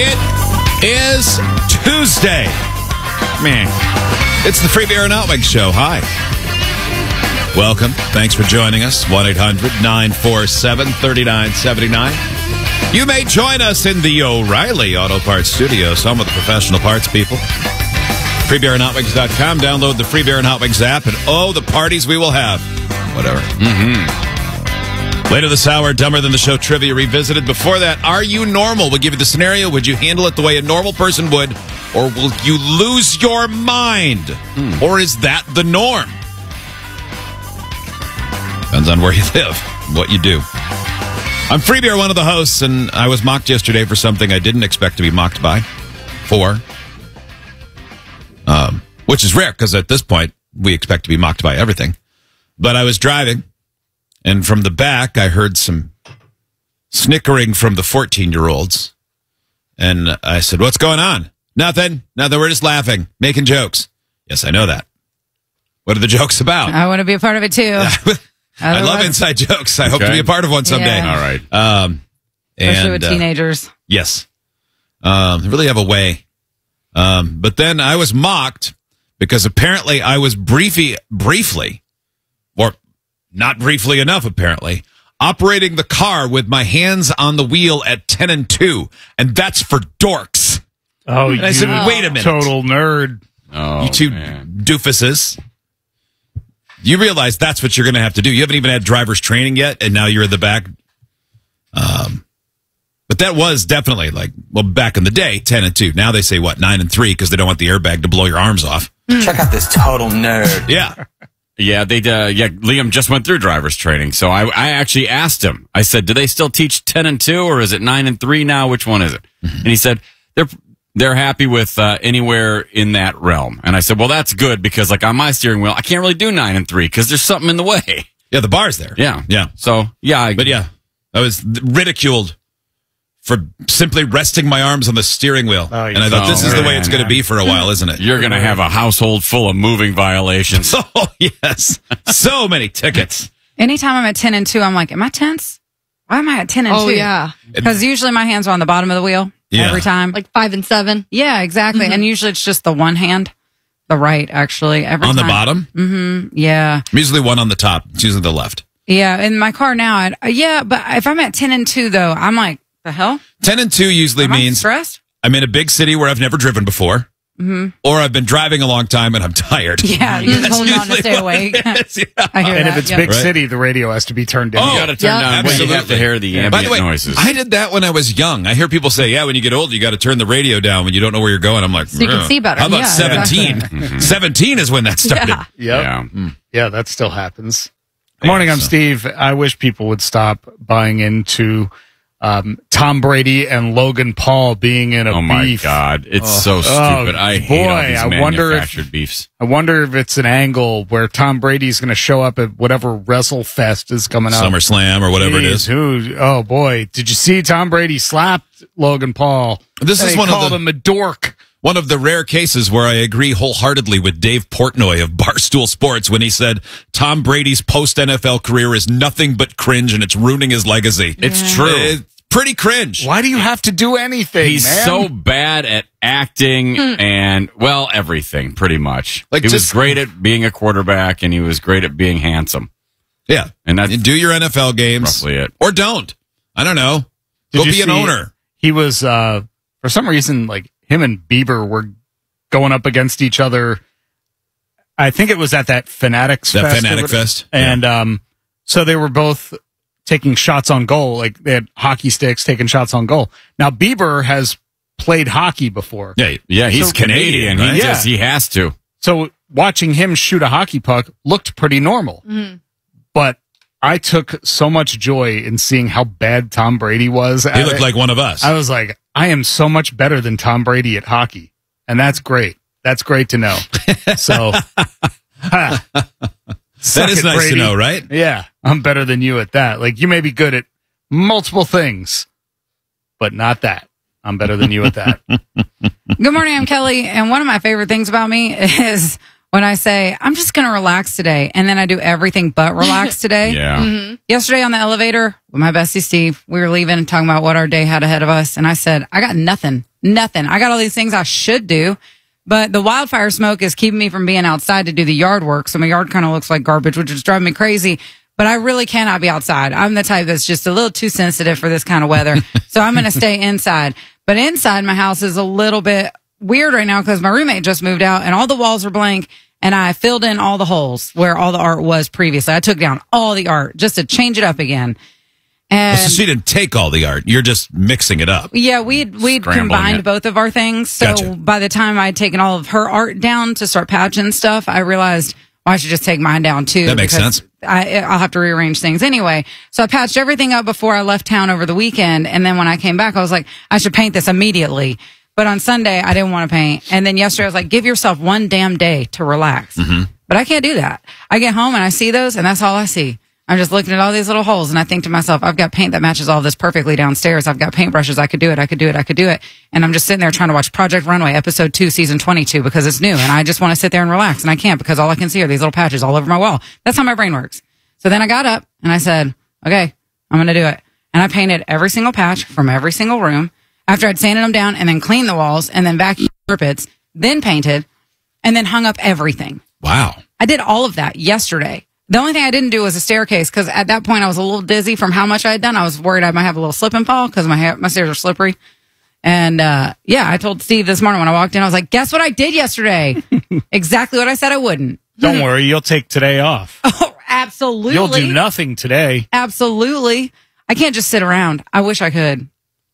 It is Tuesday. Man, it's the Free Beer and Outwig Show. Hi. Welcome. Thanks for joining us. 1-800-947-3979. You may join us in the O'Reilly Auto Parts Studios, home of the professional parts people. FreeBeerandHotWings.com. Download the Free Beer and Outwigs app, and oh, the parties we will have. Whatever. Later this hour, Dumber Than the Show Trivia Revisited. Before that, Are You Normal? We'll give you the scenario. Would you handle it the way a normal person would, or will you lose your mind? Or is that the norm? Depends on where you live, what you do. I'm Free Beer, one of the hosts, and I was mocked yesterday for something I didn't expect to be mocked for. Which is rare, because at this point, we expect to be mocked by everything. But I was driving, and from the back, I heard some snickering from the 14-year-olds. And I said, "What's going on?" Nothing. We're just laughing, making jokes. Yes, I know that. What are the jokes about? I want to be a part of it, too. I love inside jokes. I hope to be a part of one someday. Yeah. All right. Especially with teenagers. Yes. They really have a way. But then I was mocked because apparently I was briefly, or not briefly enough, apparently, operating the car with my hands on the wheel at 10 and 2. And that's for dorks. Oh, and I said, wait a minute. Total nerd. You two doofuses. You realize that's what you're going to have to do. You haven't even had driver's training yet, and now you're in the back. But that was definitely back in the day, 10 and 2. Now they say, 9 and 3, because they don't want the airbag to blow your arms off. Check out this total nerd. Yeah. Yeah, Liam just went through driver's training. So I actually asked him. I said, "Do they still teach 10 and 2, or is it 9 and 3 now? Which one is it?" And he said, they're happy with anywhere in that realm. And I said, "Well, that's good, because on my steering wheel, I can't really do 9 and 3 because there's something in the way." Yeah, the bar's there. Yeah. Yeah. So, yeah. I was ridiculed for simply resting my arms on the steering wheel. And I thought, this is the way it's going to be for a while, isn't it? You're going to have a household full of moving violations. Oh, yes. So many tickets. Anytime I'm at 10 and 2, I'm like, am I tense? Why am I at 10 and 2? Oh, yeah. Because usually my hands are on the bottom of the wheel every time. Like 5 and 7. Yeah, exactly. And usually it's just the one hand. The right, actually. Every on time. The bottom? Mm-hmm. Yeah. I'm usually one on the top. It's usually the left. Yeah, in my car now, but if I'm at 10 and 2, though, I'm like, the hell? 10 and 2 usually means stressed? I'm in a big city where I've never driven before, or I've been driving a long time and I'm tired. Yeah, you're just holding on to stay awake. I hear And that. if it's big city, the radio has to be turned down. Oh, You got to turn down. Well, you have to hear the ambient By the way, noises. I did that when I was young. I hear people say, when you get old, you got to turn the radio down when you don't know where you're going. I'm like, So you can see better. How about Yeah, 17? exactly. 17 is when that started. Yeah. Yep. Yeah, that still happens. Good morning, I'm Steve. I wish people would stop buying into Tom Brady and Logan Paul being in a beef. Oh my God, it's so stupid. I hate all these manufactured beefs. I wonder if it's an angle where Tom Brady's going to show up at whatever WrestleFest is coming up. SummerSlam or whatever it is. Oh boy, did you see Tom Brady slapped Logan Paul? This is called him a dork. One of the rare cases where I agree wholeheartedly with Dave Portnoy of Barstool Sports when he said Tom Brady's post-NFL career is nothing but cringe and it's ruining his legacy. It's true. It's pretty cringe. Why do you have to do anything, He's man? so bad at acting and, everything, pretty much. He was great at being a quarterback, and he was great at being handsome. Yeah. And that's do your NFL games. roughly it. Or don't. I don't know. Go be an owner. He was, for some reason, him and Bieber were going up against each other. I think it was at that Fanatics Fest. That Fanatic Fest. And so they were both taking shots on goal. They had hockey sticks taking shots on goal. Now, Bieber has played hockey before. Yeah, he's Canadian. right? He has to. So watching him shoot a hockey puck looked pretty normal. But I took so much joy in seeing how bad Tom Brady was. He looked like one of us. I was like, I am so much better than Tom Brady at hockey. And that's great. That's great to know. So, that is nice to know, right? Yeah, I'm better than you at that. You may be good at multiple things, but not that. I'm better than you at that. Good morning, I'm Kelly. And one of my favorite things about me is when I say, I'm just going to relax today. And then I do everything but relax today. Yeah. Yesterday on the elevator with my bestie Steve, we were leaving and talking about what our day had ahead of us. And I said, I got nothing Nothing. I got all these things I should do, but the wildfire smoke is keeping me from being outside to do the yard work. So my yard kind of looks like garbage, which is driving me crazy. But I really cannot be outside. I'm the type that's just a little too sensitive for this kind of weather. So I'm going to stay inside. But inside my house is a little bit weird right now because my roommate just moved out and all the walls are blank. And I filled in all the holes where all the art was previously. I took down all the art just to change it up again. And So she didn't take all the art. You're just mixing it up. yeah, we'd combined it. both of our things. So Gotcha. by the time I'd taken all of her art down to start patching stuff, I realized, well, I should just take mine down too. That makes because sense. I'll have to rearrange things anyway. So I patched everything up before I left town over the weekend. And then when I came back, I was like, I should paint this immediately. But on Sunday, I didn't want to paint. And then yesterday, I was like, give yourself one damn day to relax. But I can't do that. I get home and I see those, and that's all I see. I'm just looking at all these little holes, and I think to myself, I've got paint that matches all this perfectly downstairs. I've got paintbrushes. I could do it. And I'm just sitting there trying to watch Project Runway, episode 2, season 22, because it's new. And I just want to sit there and relax, and I can't because all I can see are these little patches all over my wall. That's how my brain works. So then I got up and I said, okay, I'm going to do it. And I painted every single patch from every single room after I'd sanded them down and then cleaned the walls and then vacuumed carpets, then painted, and then hung up everything. Wow. I did all of that yesterday. The only thing I didn't do was a staircase because at that point I was a little dizzy from how much I had done. I was worried I might have a little slip and fall because my stairs are slippery. And yeah, I told Steve this morning when I walked in, I was like, guess what I did yesterday? Exactly what I said I wouldn't. Don't worry, you'll take today off. Oh, absolutely. You'll do nothing today. Absolutely. I can't just sit around. I wish I could.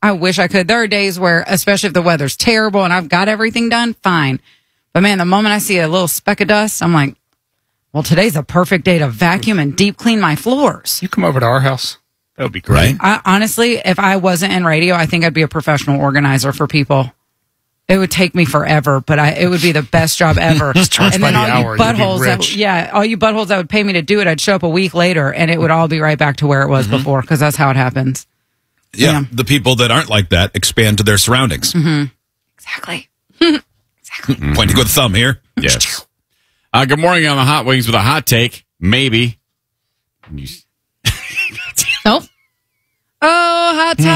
There are days where, especially if the weather's terrible and I've got everything done, fine. But man, the moment I see a little speck of dust, I'm like, well, today's a perfect day to vacuum and deep clean my floors. You come over to our house. That would be great. Right? Honestly, if I wasn't in radio, I think I'd be a professional organizer for people. It would take me forever, but it would be the best job ever. Just charge and by then the all hour, you you'd be buttholes, rich. all you buttholes that would pay me to do it, I'd show up a week later, and it would all be right back to where it was before, because that's how it happens. Yeah. Yeah. The people that aren't like that expand to their surroundings. Exactly. Pointing with a thumb here. Yes. Good morning on the Hot Wings with a hot take. Maybe. Nope. Oh,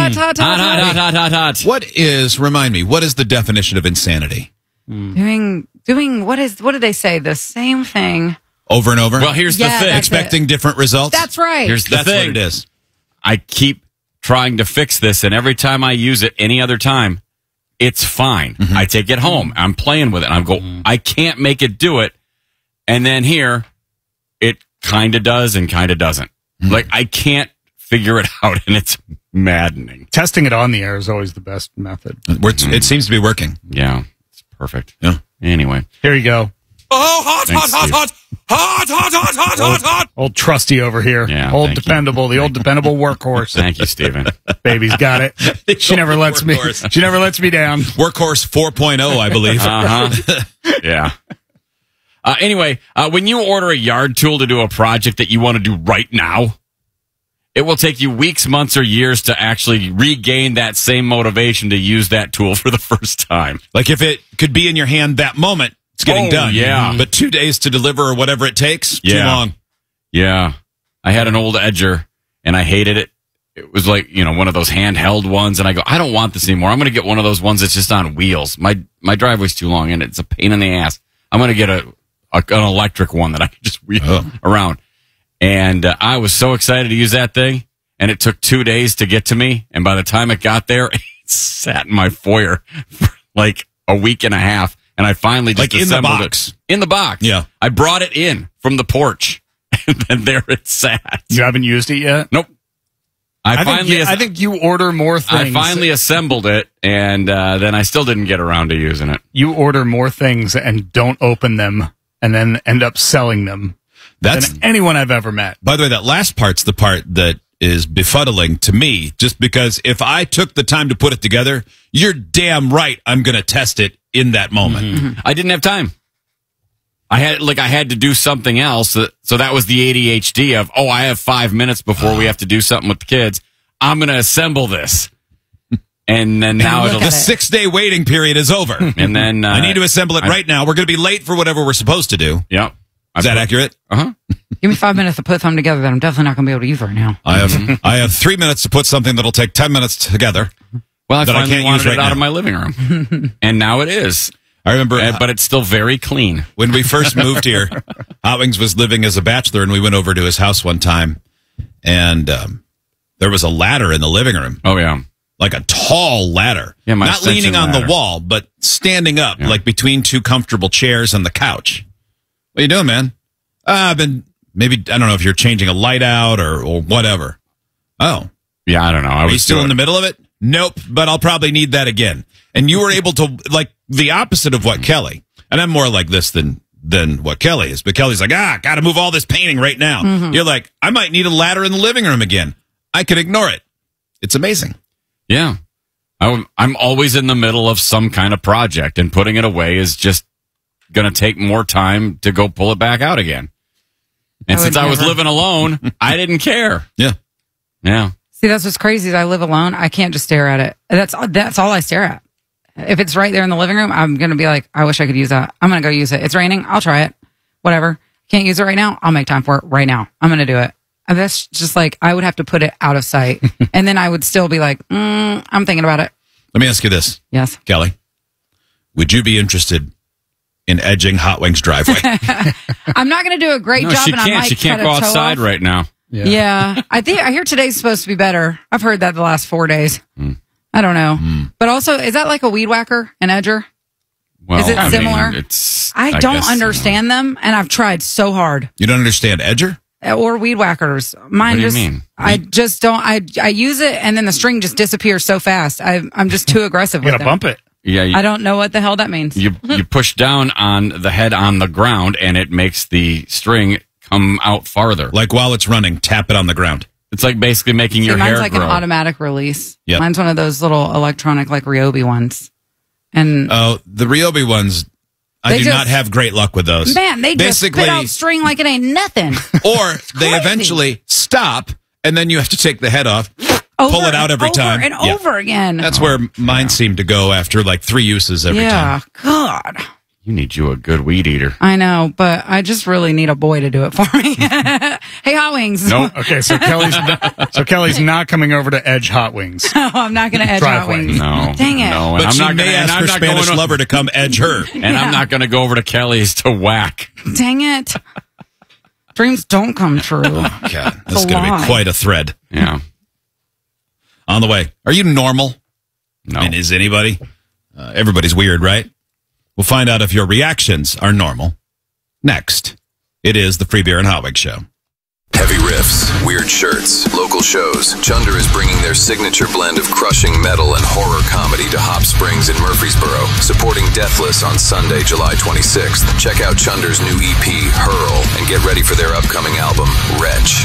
hot. Remind me, what is the definition of insanity? Doing what did they say? The same thing. Over and over? Well, here's Yeah, the thing. that's Expecting different results? That's right. Here's the That's thing. what it is. I keep trying to fix this, and every time I use it any other time, it's fine. I take it home. I'm playing with it. And I can't make it do it. And then here, it kind of does and kind of doesn't. Like, I can't figure it out, and it's maddening. Testing it on the air is always the best method. It seems to be working. Yeah, it's perfect. Yeah. Anyway. Here you go. Oh, hot, Thanks, hot. Old trusty over here. Yeah, old thank you. dependable, the old dependable workhorse. Thank you, Stephen. Baby's got it. She never lets me. Workhorse. She never lets me down. Workhorse 4.0, I believe. Yeah. Anyway, when you order a yard tool to do a project that you want to do right now, it will take you weeks, months, or years to actually regain that same motivation to use that tool for the first time. Like if it could be in your hand that moment, it's getting done. yeah. But 2 days to deliver or whatever it takes, too Yeah. long. Yeah. I had an old Edger, and I hated it. It was like, one of those handheld ones, and I go, I don't want this anymore. I'm going to get one of those ones that's just on wheels. My driveway's too long, and it's a pain in the ass. I'm going to get an electric one that I can just wheel around. And I was so excited to use that thing, and it took 2 days to get to me. And by the time it got there, it sat in my foyer for like a week and a half. And I finally just Like in the assembled box. it. In the box. Yeah. I brought it in from the porch, and then there it sat. You haven't used it yet? Nope. I think you order more things. I finally assembled it, and then I still didn't get around to using it. You order more things and don't open them and then end up selling them That's, than anyone I've ever met. by the way, that last part's the part that is befuddling to me, just because if I took the time to put it together, you're damn right I'm going to test it in that moment. I didn't have time. I had to do something else. So that was the ADHD of, I have 5 minutes before we have to do something with the kids. I'm going to assemble this. And then now look it'll, at The it. 6-day waiting period is over. and then, I need to assemble it right now. We're going to be late for whatever we're supposed to do. Yep. Is that accurate? Give me 5 minutes to put something together that I'm definitely not going to be able to use right now. I have 3 minutes to put something that'll take 10 minutes together. Well, I that I finally can't wanted use right it out now. of my living room. And now it is. I remember, But it's still very clean. when we first moved here, Hot Wings was living as a bachelor, and we went over to his house one time, and there was a ladder in the living room, Oh, yeah. like a tall ladder, Yeah, my not leaning extension on the ladder. wall, but standing up, like between two comfortable chairs and the couch. What are you doing, man? I've been maybe I don't know if you're changing a light out or whatever. Oh, Yeah, I don't know. I are you was still doing in the middle of it? Nope, but I'll probably need that again. And you were able to, like, the opposite of what Kelly, and I'm more like this than what Kelly is, but Kelly's like, got to move all this painting right now. You're like, I might need a ladder in the living room again. I could ignore it. It's amazing. Yeah. I'm always in the middle of some kind of project, and putting it away is just going to take more time to go pull it back out again. And I since would I was never. living alone, I didn't care. Yeah. Yeah. See, that's what's crazy is I live alone. I can't just stare at it. That's all I stare at. If it's right there in the living room, I'm going to be like, I wish I could use that. I'm going to go use it. It's raining. I'll try it. Whatever. Can't use it right now. I'll make time for it right now. I'm going to do it. And that's just like, I would have to put it out of sight. And then I would still be like, I'm thinking about it. Let me ask you this, Yes. Kelly. Would you be interested in edging Hot Wings' driveway? I'm not going to do a great No, job. she and I can't. might She can't cut go a toe outside off. right now. Yeah. I hear today's supposed to be better. I've heard that the last 4 days. I don't know. But also, is that like a weed whacker, an edger? Well, Is it I mean, similar? I don't guess, understand them, and I've tried so hard. You don't understand edger? Or weed whackers. Mine What do you just, mean? I just don't, I use it and then the string just disappears so fast. I'm just too aggressive You with gotta it. bump it. Yeah, I don't know what the hell that means. you push down on the head on the ground, and it makes the string come out farther. Like while it's running, tap it on the ground. It's like basically making See, your mine's hair like grow. an automatic release. Yep. Mine's one of those little electronic like Ryobi ones. And Oh, the Ryobi ones, I They do just- not have great luck with those. man, they just spit out string like it ain't nothing. or they crazy. eventually stop, and then you have to take the head off, Over pull it out and every over time. and Yeah. over again. That's where mine seem to go after like 3 uses every time. God. You need you a good weed eater. I know, but I just really need a boy to do it for me. Hey, Hot Wings. Nope. Okay, so Kelly's not coming over to edge Hot Wings. No, I'm not going to edge Hot Driveway. Wings. No. Dang it. No, and But I'm she not may gonna, and ask I'm her not Spanish going to, lover to come edge her. and I'm not going to go over to Kelly's to whack. Dang it. Dreams don't come true. God, this is a going to lie. be quite a thread. Yeah. On the way. Are you normal? No. And is anybody? Everybody's weird, right? We'll find out if your reactions are normal. Next, it is the Free Beer and Hot Wings Show. Heavy riffs, weird shirts, local shows. Chunder is bringing their signature blend of crushing metal and horror comedy to Hop Springs in Murfreesboro, supporting Deathless on Sunday, July 26th. Check out Chunder's new EP, Hurl, and get ready for their upcoming album, Wretch.